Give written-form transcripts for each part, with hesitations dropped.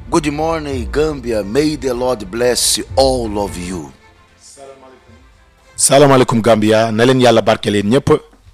Good morning, Gambia. May the Lord bless all of you. Salam alaikum Gambia. Na leen yàlla barke leen ñëpp.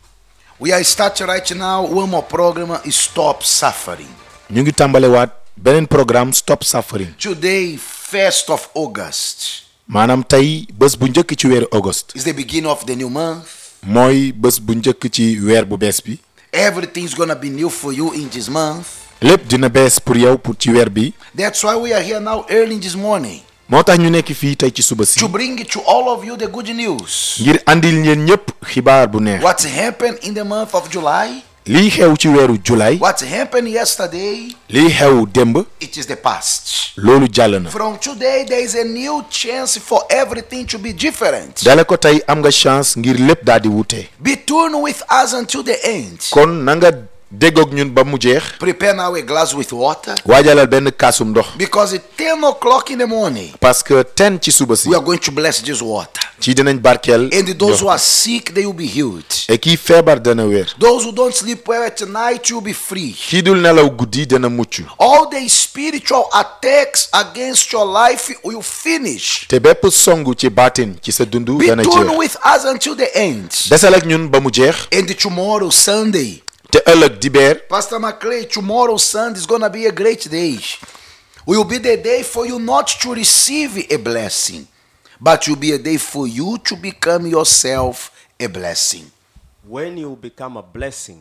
We are starting right now. One more program is Stop Suffering. ñu ngi tàmbalewaat beneen programme Stop Suffering. Today, 1st of August, maanaam tey bés bu njëkk ci weeru August. is the beginning of the new month. mooy bés bu njëkk ci weer bu bees bi. Everything's gonna be new for you in this month. lépp dina bees pour yow pour ci weer bi. That's why we are here now early in this morning moo tax ñu nekk fii tey ci suba si. to bring to all of you the good news. ngir andil leen ñëpp xibaar bu neex. What happened in the month of July? lii xew ci weeru July. What happened yesterday? lii xew démb. It is the past. loolu jàll na. From today, there is a new chance for everything to be different. dale ko tey am nga chance ngir lépp daal di wute. Be tuned with us until the end. kon na nga déggoog ñun ba mu jeex. Prepare now a glass with water. waajalal benn kaasum ndox. Because at 10 o'clock in the morning, parce que 10 ci suba si. we are going to bless this water. ci dinañ barkeel. And those who are sick, they will be healed. et kii feebar dana wér. Those who don't sleep well at night, you will be free. kii dul nelaw guddi dana mucc. All the spiritual attacks against your life will finish. te bépp songu ci baatin ci sa dundu Be dana tuned jeex. with us until the end. desal ak ñun ba mu jeex. And tomorrow, Sunday, te ëllëg dibeer. Pastor McClay, tomorrow, Sunday, is going to be a great day. Will be the day for you not to receive a blessing, but will be a day for you to become yourself a blessing. When you become a blessing,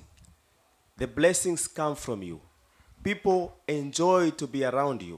the blessings come from you. People enjoy to be around you.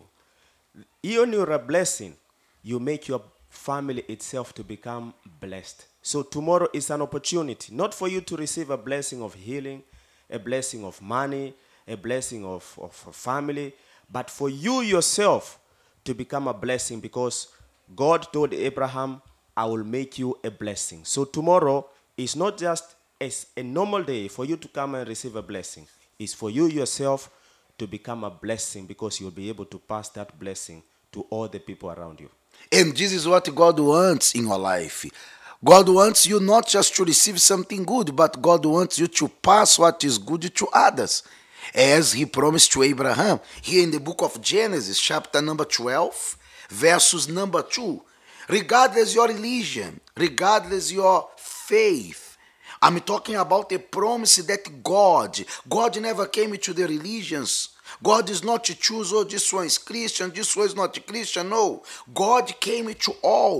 When you're a blessing, you make your family itself to become blessed. So tomorrow is an opportunity, not for you to receive a blessing of healing, a blessing of money, a blessing of family, but for you yourself to become a blessing, because God told Abraham, I will make you a blessing. So tomorrow is not just as a normal day for you to come and receive a blessing. It's for you yourself to become a blessing, because you'll be able to pass that blessing to all the people around you. And this is what God wants in your life. God wants you not just to receive something good, but God wants you to pass what is good to others. As he promised to Abraham, here in the book of Genesis, chapter number 12, verses number 2. Regardless your religion, regardless your faith, I'm talking about a promise that God never came to the religions. God is not to choose, oh, this one is Christian, this one is not Christian. No, God came to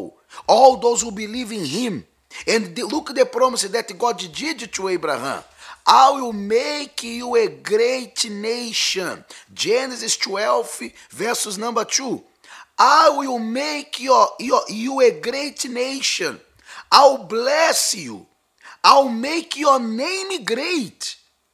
all those who believe in him. And look at the promise that God did to Abraham. I will make you a great nation. Genesis 12, verses number 2. I will make you a great nation. I'll bless you. I'll make your name great.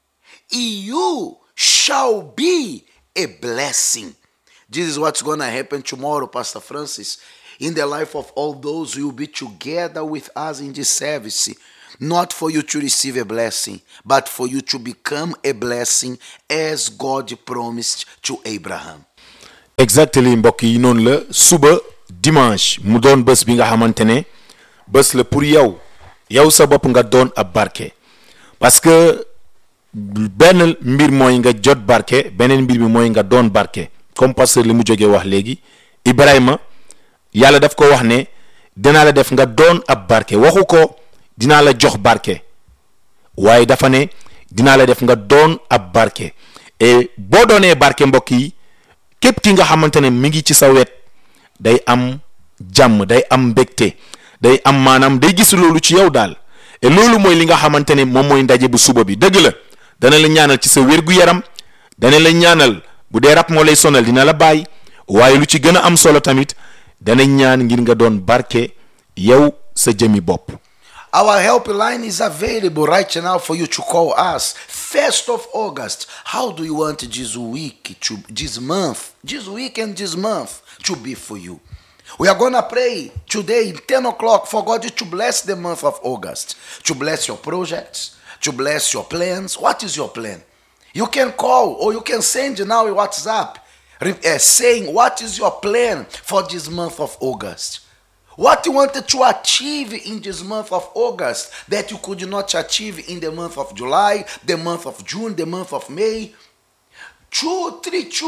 You shall be a blessing. This is what's going to happen tomorrow, Pastor Francis, in the life of all those who will be together with us in this service. Not for you to receive a blessing, but for you to become a blessing as God promised to Abraham. exactly mbokk yi noonu la suba dimanche mu doon bés bi nga xamante ne bés la pour yow sa bopp nga doon ab barke. parce que benn mbir mooy nga jot barke, beneen mbir bi mooy nga doon barke. comme pasteur li mu jógee wax léegi Ibrahima yàlla daf ko wax ne dinaa la def nga doon ab barke. waxu ko dinaa la jox barke, waaye dafa ne dinaa la def nga doon ab barke. et boo doonee barke mbokk yi képp ki nga xamante ne mi ngi ci sa wet day am jàmm, day am mbégte, day am maanaam day gis loolu ci yow daal. et loolu mooy li nga xamante ne moom mooy ndaje bu suba bi. dëgg la dana la ñaanal ci sa wér-gu-yaram, dana la ñaanal bu dee rab moo lay sonal dina la bàyyi, waaye lu ci gën a am solo tamit dana ñaan ngir nga doon barke yow sa jëmi bopp. Our helpline is available right now for you to call us. 1st of August. How do you want this week, this week and this month to be for you? We are going to pray today, 10 o'clock, for God to bless the month of August, to bless your projects, to bless your plans. What is your plan? You can call or you can send now a WhatsApp saying, what is your plan for this month of August? What you wanted to achieve in this month of August that you could not achieve in the month of July, the month of June, the month of May. 232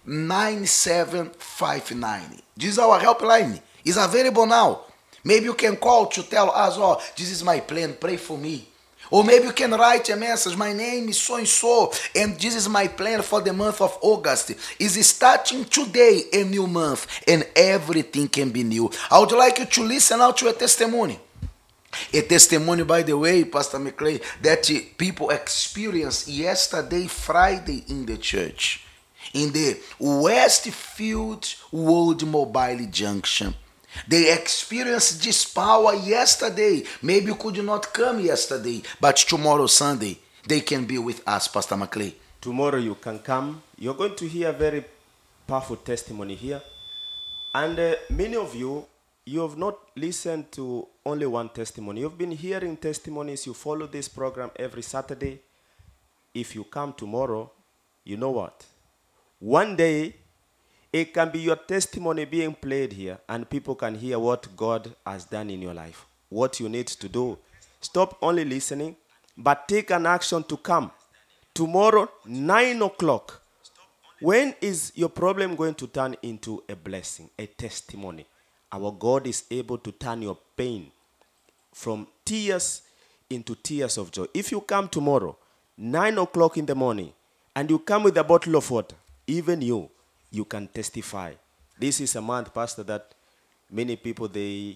9759. This is our helpline. It's available now. Maybe you can call to tell us, oh, this is my plan, pray for me. Or maybe you can write a message, my name is so and so, and this is my plan for the month of August. It's starting today a new month, and everything can be new. I would like you to listen out to a testimony. A testimony, by the way, Pastor McClay, that people experienced yesterday, Friday, in the church, in the Westfield World Mobile Junction. They experienced this power yesterday. Maybe you could not come yesterday, but tomorrow, Sunday, they can be with us, Pastor McClay. Tomorrow you can come. You're going to hear a very powerful testimony here. And many of you, you have not listened to only one testimony. You've been hearing testimonies. You follow this program every Saturday. If you come tomorrow, you know what? One day, it can be your testimony being played here, and people can hear what God has done in your life. What you need to do. Stop only listening, but take an action to come. Tomorrow, 9 o'clock. When is your problem going to turn into a blessing, a testimony? Our God is able to turn your pain from tears into tears of joy. If you come tomorrow, 9 o'clock in the morning, and you come with a bottle of water, even you can testify. This is a month, Pastor, that many people,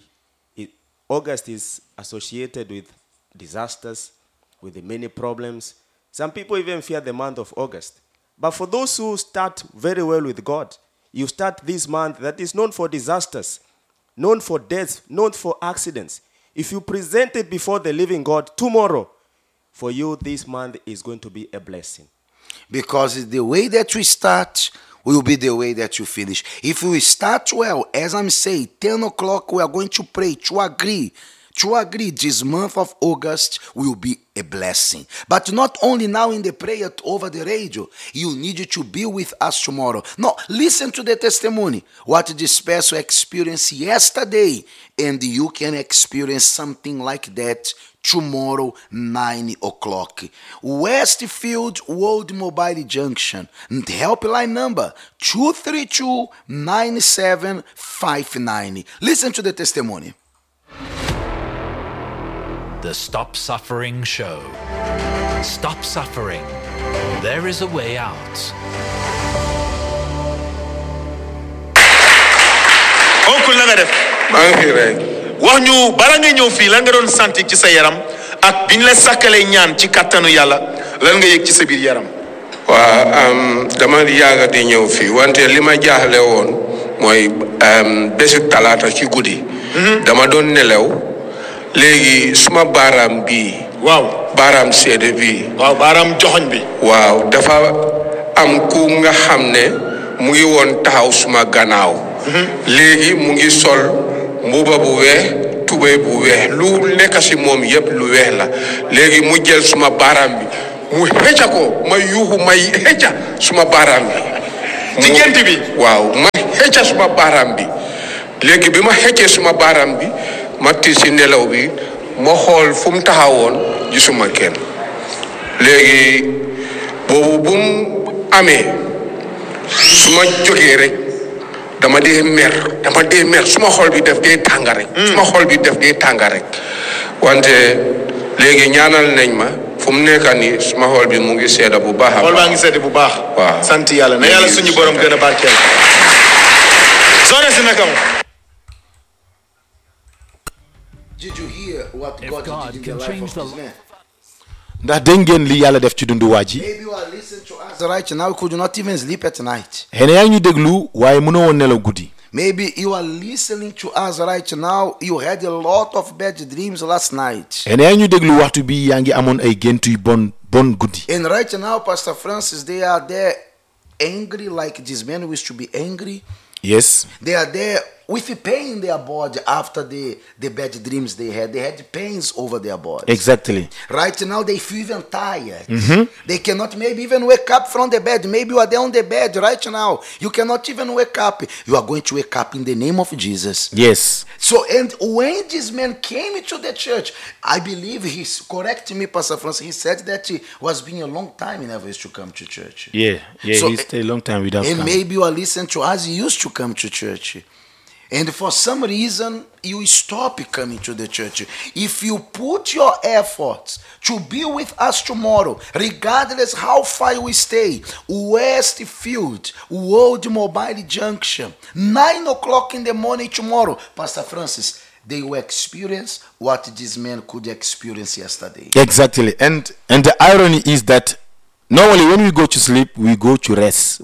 August is associated with disasters, with the many problems. Some people even fear the month of August. But for those who start very well with God, you start this month that is known for disasters, known for deaths, known for accidents. If you present it before the living God tomorrow, for you this month is going to be a blessing. Because the way that we start will be the way that you finish. If we start well, as I'm saying, 10 o'clock we are going to pray, to agree this month of August will be a blessing. But not only now in the prayer over the radio, you need to be with us tomorrow. No, listen to the testimony, what this person experienced yesterday, and you can experience something like that tomorrow, 9 o'clock. Westfield World Mobile Junction. Helpline number 232-9759. Listen to the testimony. The Stop Suffering Show. Stop suffering. There is a way out. Oncle la nga def maa ngi fi rek wax ñu bala nga ñëw fii lan nga doon sant ci sa yaram ak biñ la sàkkalee ñaan ci kattanu yàlla lan nga yëg ci sa biir yaram. dama yaaga di ñëw fii wante li ma jaaxle woon mooy bésu talaata ci guddi. dama doon nelaw léegi suma baaraam bii. waaw baaraam seede bii. waaw baaraam joxoñ bi. waaw dafa am ku nga xam ne mu ngi woon taxaw suma gannaaw. léegi mu ngi sol mbuba bu weex tubéy bu weex lu nekk si moom yëpp lu weex la léegi mu jël suma baaraam bi mu xëcca ko ma yuuxu may xëcca suma baaraam bi. ci gént bi. waaw ma xëcca suma baaraam bi léegi bi ma xëccee suma baaraam bi ma tiit si nelaw bi ma xool fu mu taxawoon gisuma kenn léegi boobu bu mu amee su ma jógee rek dama dee mer suma xol bi def dee tànga rek. suma xol bi def dee tànga rek wante léegi ñaanal nañ ma fu mu nekk nii suma xol bi mu ngi sedda bu baax. xol baa ngi sedda bu baax. waaw sant yàlla na yàlla suñu borom gën a barkeel. soxna si naka. Did you hear what If God God did in can the life change of the this man? ndax dégg ngeen li yàlla def ci dundu waa ji. Maybe you are listening to us right now, you could not even sleep at night. xëy na yaa ngi ñu déglu waaye mënoo woon nelaw guddi. Maybe you are listening to us right now, you had a lot of bad dreams last night. xëy na yaa ngi ñu déglu waxtu bi yaa ngi amoon ay gént yu bon guddi. And right now, Pastor Francis, they are there angry, like this man used to be angry. Yes. They are there with pain in their body after the bad dreams they had. They had pains over their bodies. Exactly. Right now they feel even tired. They cannot maybe even wake up from the bed. Maybe you are there on the bed right now. You cannot even wake up. You are going to wake up in the name of Jesus. Yes. So, and when this man came into the church, I believe correct me, Pastor Francis, he said that he was being a long time he never used to come to church. Yeah. So, he stayed a long time without And coming. maybe you are listening to us, he used to come to church. And for some reason, you stop coming to the church. If you put your efforts to be with us tomorrow, regardless how far we stay, Westfield, World Mobile Junction, 9 o'clock in the morning tomorrow, Pastor Francis, they will experience what this man could experience yesterday. Exactly. And the irony is that normally when we go to sleep, we go to rest.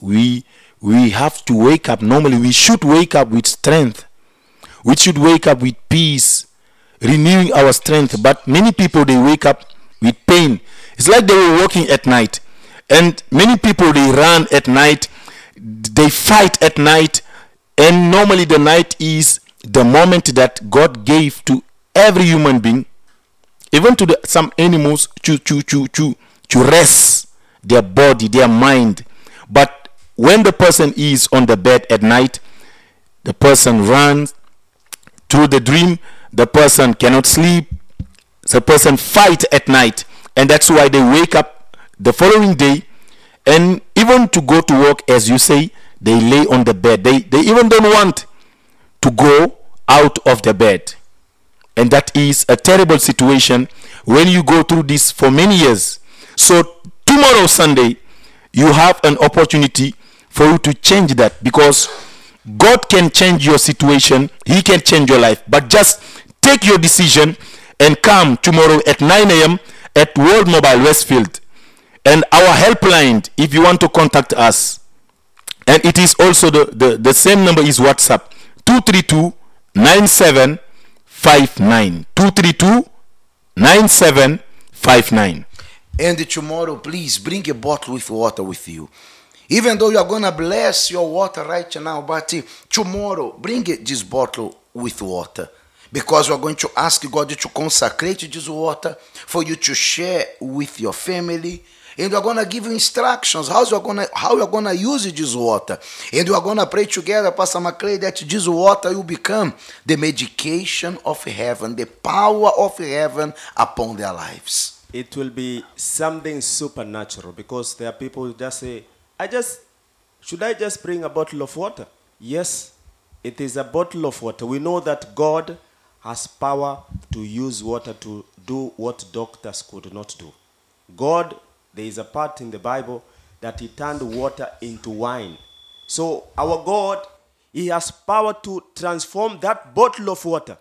We have to wake up. Normally, we should wake up with strength. We should wake up with peace, renewing our strength. But many people, they wake up with pain. It's like they were walking at night. And many people, they run at night. They fight at night. And normally the night is the moment that God gave to every human being, even to some animals, to rest their body, their mind. But when the person is on the bed at night, the person runs through the dream, the person cannot sleep, the person fights at night, and that's why they wake up the following day, and even to go to work, as you say, they lay on the bed. They even don't want to go out of the bed. And that is a terrible situation when you go through this for many years. So tomorrow, Sunday, you have an opportunity for you to change that, because God can change your situation. He can change your life. But just take your decision and come tomorrow at 9 a.m. at World Mobile Westfield. And our helpline, if you want to contact us, and it is also the same number is WhatsApp, 232-9759. 232-9759. And tomorrow, please bring a bottle with water with you. Even though you are going to bless your water right now, but tomorrow, bring this bottle with water. Because we are going to ask God to consecrate this water for you to share with your family. And we are going to give you instructions how you are going to use this water. And we are going to pray together, Pastor McClay, that this water will become the medication of heaven, the power of heaven upon their lives. It will be something supernatural, because there are people who just say, should I just bring a bottle of water? Yes, it is a bottle of water. We know that God has power to use water to do what doctors could not do. God, there is a part in the Bible that he turned water into wine. So our God, he has power to transform that bottle of water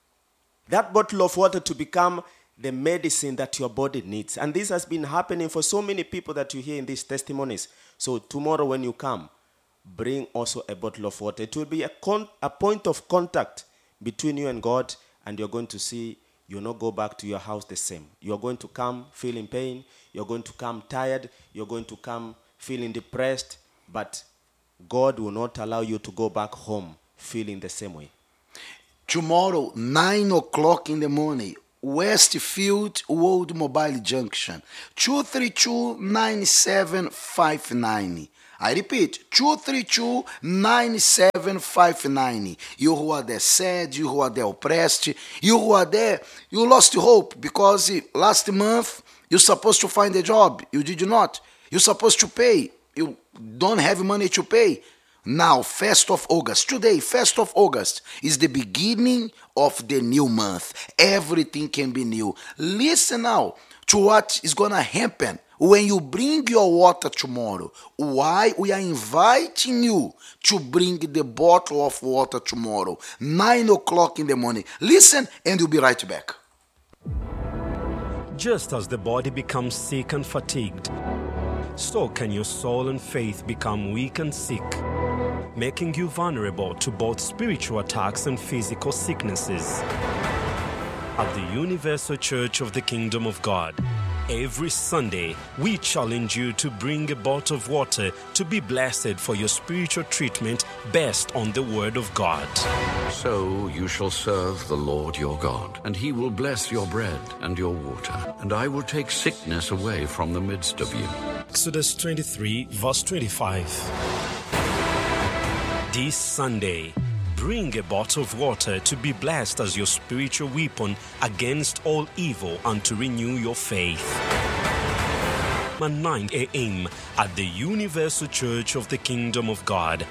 to become the medicine that your body needs. And this has been happening for so many people that you hear in these testimonies. So tomorrow when you come, bring also a bottle of water. It will be a point of contact between you and God, and you're going to see you'll not go back to your house the same. You're going to come feeling pain. You're going to come tired. You're going to come feeling depressed. But God will not allow you to go back home feeling the same way. Tomorrow, 9 o'clock in the morning, Westfield World Mobile Junction, 232-9759. I repeat, 232-9759. You who are there sad, you who are there oppressed, you who are there, you lost hope because last month you're supposed to find a job. You did not. You're supposed to pay. You don't have money to pay. Now, 1st of August, today, 1st of August, is the beginning of the new month. Everything can be new. Listen now to what is going to happen when you bring your water tomorrow. Why? We are inviting you to bring the bottle of water tomorrow, 9 o'clock in the morning. Listen, and we'll be right back. Just as the body becomes sick and fatigued, so can your soul and faith become weak and sick, making you vulnerable to both spiritual attacks and physical sicknesses. At the Universal Church of the Kingdom of God, Every Sunday, we challenge you to bring a bottle of water to be blessed for your spiritual treatment based on the Word of God. So you shall serve the Lord your God, and he will bless your bread and your water, and I will take sickness away from the midst of you. Exodus 23, verse 25. This Sunday, bring a bottle of water to be blessed as your spiritual weapon against all evil and to renew your faith. At 9 a.m. at the Universal Church of the Kingdom of God.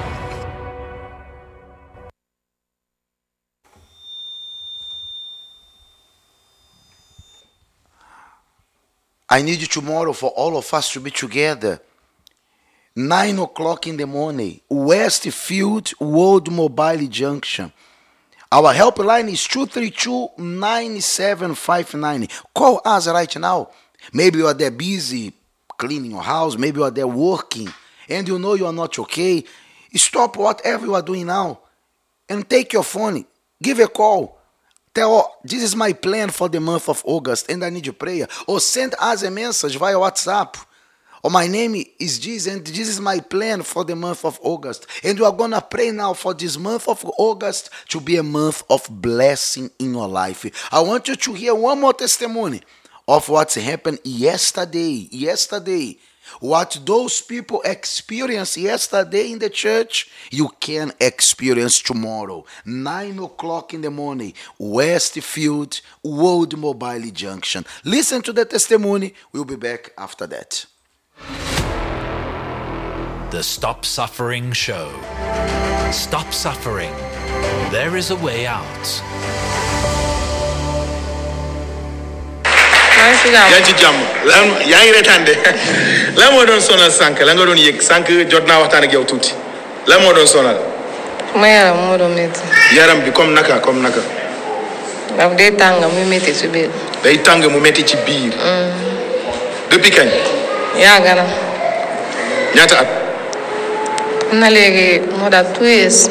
I need you tomorrow for all of us to be together. 9 o'clock in the morning, Westfield World Mobile Junction. Our helpline is 232-9759. Call us right now. Maybe you are there busy cleaning your house. Maybe you are there working and you know you are not okay. Stop whatever you are doing now and take your phone. Give a call. Tell, this is my plan for the month of August and I need your prayer. Or send us a message via WhatsApp. Or my name is Jesus and this is my plan for the month of August. And we are going to pray now for this month of August to be a month of blessing in your life. I want you to hear one more testimony of what happened yesterday. What those people experienced yesterday in the church, you can experience tomorrow. 9 o'clock in the morning, Westfield World Mobile Junction. Listen to the testimony. We'll be back after that. The Stop Suffering Show. Stop suffering. There is a way out. yaa ci jàmm yaa ngi reetaan de lan moo doon sonal sànq la nga doon yëg sànq jot naa waxtaan ak yow tuuti lan moo doon sonal. ma yaram moo doon métti. yaram bi comme naka. ndax day tàng mu métti ci biir. day tàng mu métti ci biir. depuis kañ. yàgg na. ñaata at. am na léegi more than 2 years.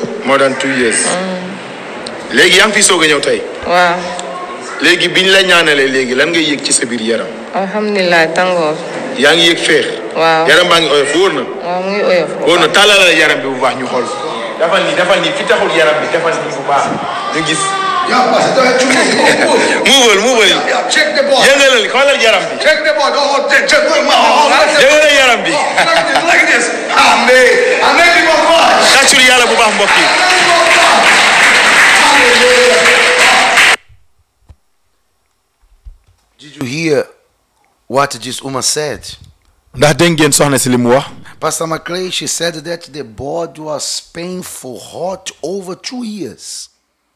léegi yaa ngi fi soog a ñëw tey. waaw. léegi biñ la ñaanalee léegi lan ngay yëg ci sa biir yaram. alhamdulilah tàngoor. yaa ngi yëg feex. waaw yaram baa ngi oyof wóor na. waaw mu ngi oyof. wóor na tàllalal yaram bi bu baax ñu xool. defal nii fi taxul yaram bi defal nii bu baax ñu gis. muubal. yëngalal xoolal yaram bi. yëngalal yaram bi. tàccul yàlla bu baax mbokk yi. Did you hear what this woman said? ndax dégg ngeen soxna si li mu wax. Pastor McClay, she said that the body was painful, hot over 2 years.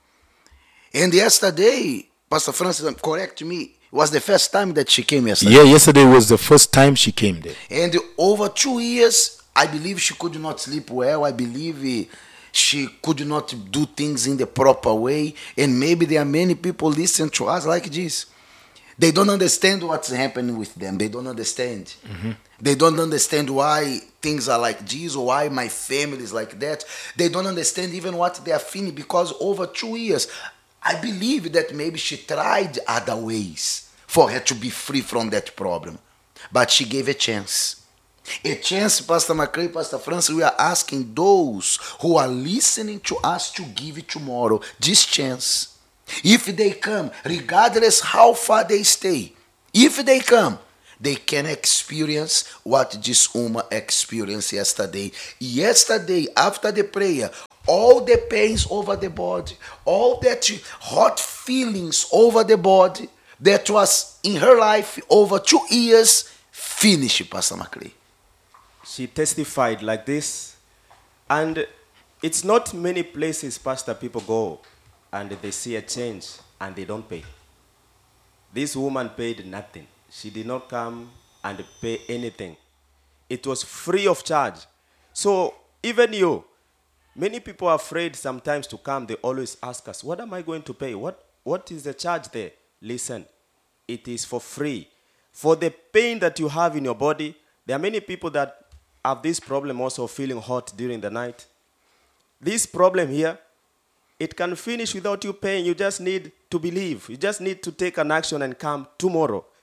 And yesterday, Pastor Francis, correct me, it was the first time that she came yesterday. Yeah, yesterday was the first time she came there. And over 2 years, I believe she could not sleep well. I believe she could not do things in the proper way. And maybe there are many people listening to us like this. They don't understand what's happening with them. They don't understand. They don't understand why things are like this or why my family is like that. They don't understand even what they are feeling because over 2 years, I believe that maybe she tried other ways for her to be free from that problem. But she gave a chance. A chance, Pastor McCray, Pastor Francis, we are asking those who are listening to us to give it tomorrow this chance. If they come, regardless how far they stay, if they come, they can experience what this woman experienced yesterday. Yesterday, after the prayer, all the pains over the body, all that hot feelings over the body that was in her life over 2 years, finished, Pastor McCray. She testified like this, and it's not many places, Pastor, people go and they see a change and they don't pay. This woman paid nothing. She did not come and pay anything. It was free of charge. So even you, many people are afraid sometimes to come. They always ask us, what am I going to pay? What is the charge there? Listen, it is for free. For the pain that you have in your body, there are many people that have this problem also feeling hot during the night. This problem here, it can finish without you paying. You just need to believe. You just need to take an action and come tomorrow.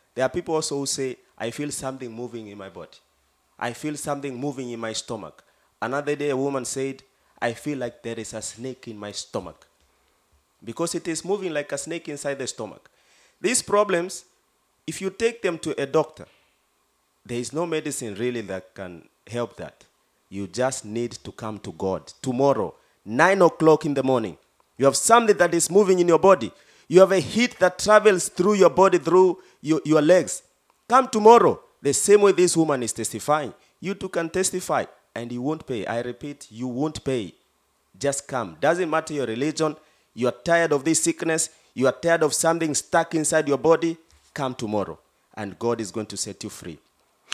There are people also who say, I feel something moving in my body. I feel something moving in my stomach. Another day, a woman said, I feel like there is a snake in my stomach. Because it is moving like a snake inside the stomach. These problems, if you take them to a doctor, there is no medicine really that can help that. You just need to come to God. Tomorrow, 9 o'clock in the morning, you have something that is moving in your body. You have a heat that travels through your body, through your legs. Come tomorrow. The same way this woman is testifying. You too can testify, and you won't pay. I repeat, you won't pay. Just come. Doesn't matter your religion. You are tired of this sickness. You are tired of something stuck inside your body. Come tomorrow, and God is going to set you free.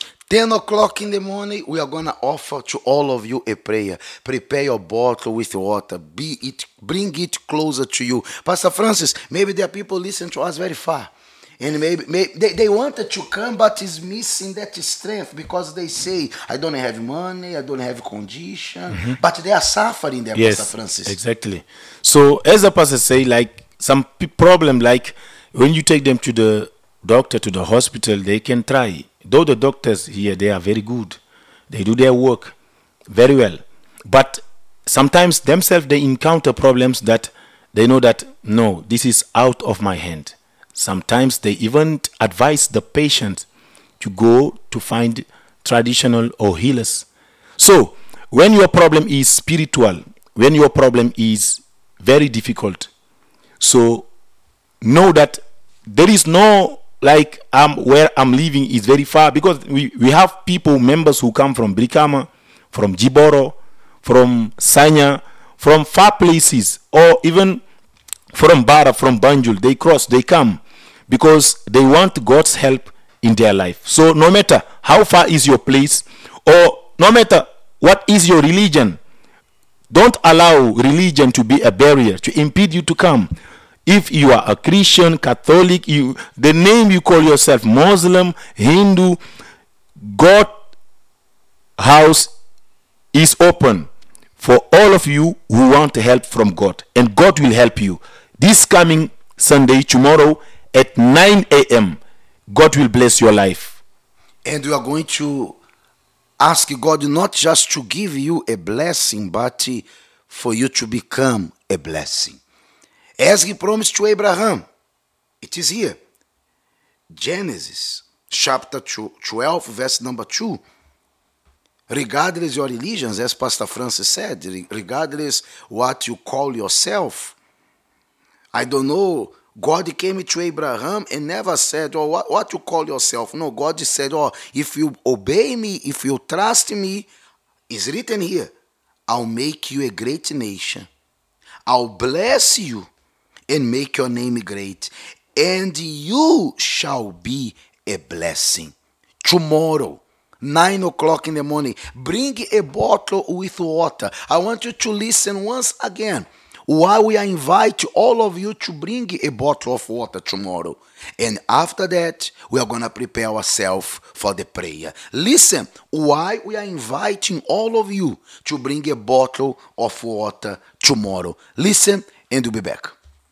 10 o'clock in the morning, we are going to offer to all of you a prayer. Prepare your bottle with water. Bring it closer to you. Pastor Francis, maybe there are people listening to us very far. And maybe they wanted to come, but is missing that strength because they say, I don't have money, I don't have condition. Mm-hmm. But they are suffering there, yes, Pastor Francis. Exactly. So as the pastor say, like some problem, like when you take them to the doctor, to the hospital, they can try. Though the doctors here, they are very good. They do their work very well. But sometimes themselves, they encounter problems that they know that, no, this is out of my hand. Sometimes they even advise the patient to go to find traditional or healers. So when your problem is spiritual, when your problem is very difficult, so know that there is no, like where I'm living is very far, because we have people, members who come from Brikama, from Jiboro, from Sanya, from far places, or even from Bara, from Banjul. They cross, they come because they want God's help in their life. So no matter how far is your place, or no matter what is your religion, don't allow religion to be a barrier to impede you to come. If you are a Christian, Catholic, the name you call yourself, Muslim, Hindu, God's house is open for all of you who want help from God. And God will help you. This coming Sunday, tomorrow at 9 a.m., God will bless your life. And we are going to ask God not just to give you a blessing, but for you to become a blessing. As he promised to Abraham, it is here. Genesis chapter 12, verse number 2. Regardless your religions, as Pastor Francis said, regardless what you call yourself. I don't know, God came to Abraham and never said, oh, what you call yourself. No, God said, oh, if you obey me, if you trust me, it's written here, I'll make you a great nation. I'll bless you and make your name great, and you shall be a blessing. Tomorrow, 9 o'clock in the morning, bring a bottle with water. I want you to listen once again while we invite all of you to bring a bottle of water tomorrow. And after that, we are going to prepare ourselves for the prayer. Listen, why we are inviting all of you to bring a bottle of water tomorrow. Listen, and we'll be back.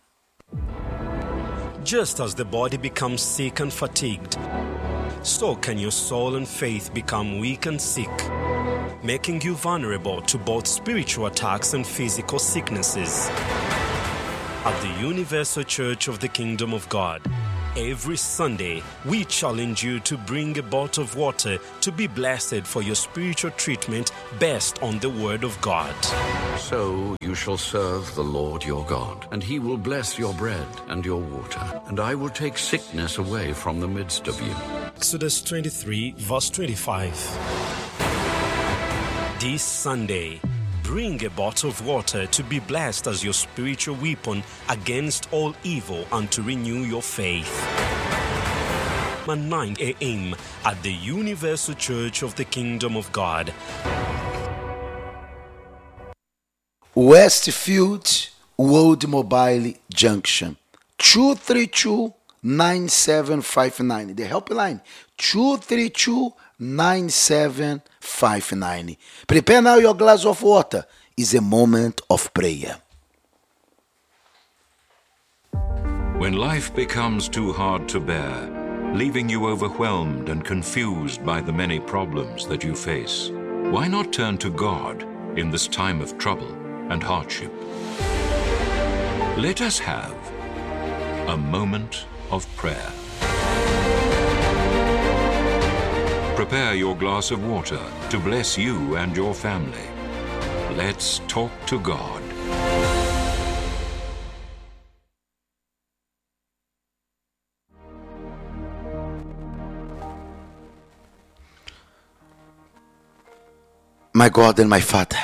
Just as the body becomes sick and fatigued, so can your soul and faith become weak and sick, making you vulnerable to both spiritual attacks and physical sicknesses. At the Universal Church of the Kingdom of God, every Sunday, we challenge you to bring a bottle of water to be blessed for your spiritual treatment based on the Word of God. So you shall serve the Lord your God, and he will bless your bread and your water, and I will take sickness away from the midst of you. Exodus 23, verse 25. This Sunday, bring a bottle of water to be blessed as your spiritual weapon against all evil and to renew your faith. At 9 a.m. at the Universal Church of the Kingdom of God. Westfield World Mobile Junction, 232-9759. The helpline, 232-9759. Prepare now your glass of water. It's a moment of prayer. When life becomes too hard to bear, leaving you overwhelmed and confused by the many problems that you face. Why not turn to God in this time of trouble and hardship? Let us have a moment of prayer. Prepare your glass of water to bless you and your family. Let's talk to God. My God and my Father,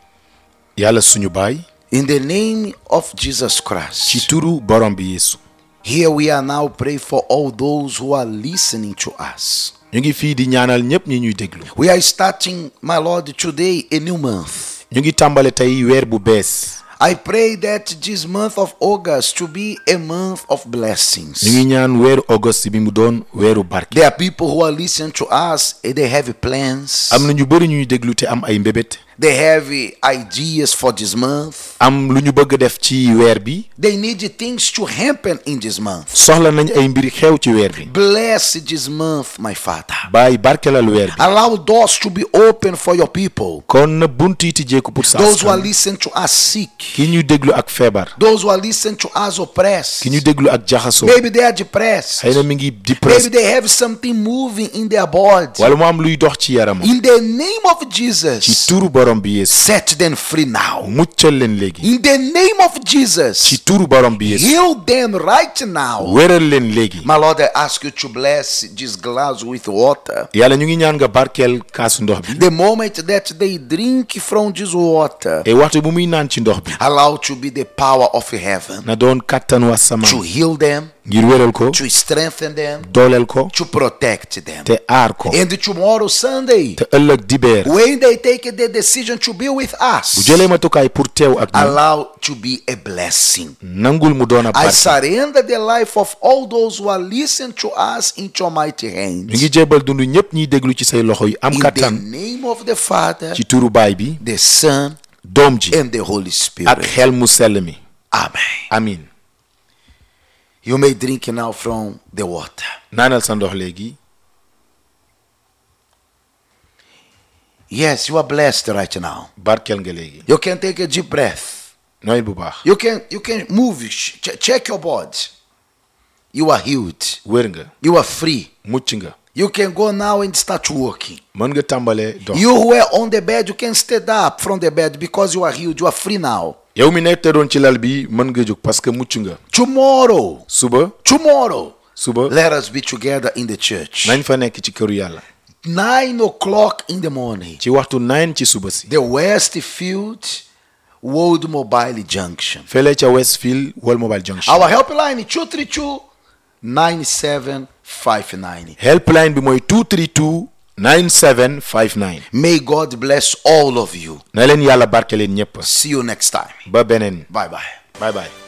yàlla suñu baay, in the name of Jesus Christ, ci turu borom bi Yeesu, here we are now praying for all those who are listening to us. ñu ngi fii di ñaanal ñépp ñi ñuy déglu. We are starting, my Lord, today a new month. ñu ngi tàmbale tey weer bu bees. I pray that this month of August to be a month of blessings. ñu ngi ñaan weeru August bi mu doon weeru barke. There are people who are listening to us and they have plans. am na ñu bëri ñuy déglu te am ay mbébét. They have ideas for this month. am lu ñu bëgg def ci weer bi. They need things to happen in this month. soxla nañ ay mbir xew ci weer bi. Bless this month, my Father. Baay barkelal weer bi. Allow doors to be open for your people. kon na buntu yi tijjeeku pour sa Those who are askan. listening to us sick. ki ñu déglu ak feebar. Those who are listening to us oppressed. ki ñu déglu ak jaxasoo. Maybe they are depressed. xëy na mi ngi Maybe depressed. they have something moving in their body. wala mu am luy dox ci yaram. In the name of ci Jesus, turu borom bi Yeesu. set them free now. muccal leen léegi. In the name of Jesus, ci turu borom bi Yeesu. heal them right now. wéral leen léegi. My Lord, I ask you to bless this glass with water. yàlla ñu ngi ñaan nga barkeel kaasu ndox bi. The moment that they drink from this water, et waxtu bu muy naan ci ndox bi. allow to be the power of heaven na doon kattanu asamaan. to heal them, ngir wéral ko. to strengthen them, dooleel ko. to protect them. te aar ko. And tomorrow, Sunday, te ëllëg dibeer. when they take the decision to be with bu us, jëlee matukaay pour teew ak ñun. allow to be a blessing. nangul mu doon a I barke. surrender the life of all those who are listening to us into your mighty ñu hands. ngi jébal dund ñépp ñiy déglu ci say loxo yi am In the kattan. name of the Father, ci turu baay bi. the Son, doom ji. and the Holy ak Spirit. xel mu sell mi. Amen. amin. You may drink now from the water. naanal sa ndox léegi. Yes, you are blessed right now. barkeel nga léegi. You can take a deep breath. nooy bu baax. You can move. Check your body. You are healed. wér nga. You are free. mucc nga. You can go now and start working. mën nga tàmbalee dox. You who are on the bed, you can stand up from the bed because you are healed. You are free now. yow mi nekk te doon ci lal bi mën nga jóg parce que mucc nga. Tomorrow, suba. let us be together in the church. nañ fa nekk ci këru yàlla. 9 o'clock in the morning. ci waxtu 9 ci suba si. The Westfield World Mobile Junction. fële ca Westfield World Mobile Junction. Our helpline 232-9759. helpline bi mooy 232-9759. May God bless all of you. na leen yàlla barke leen ñépp. See you next time. ba beneen. Bye bye. bye bye.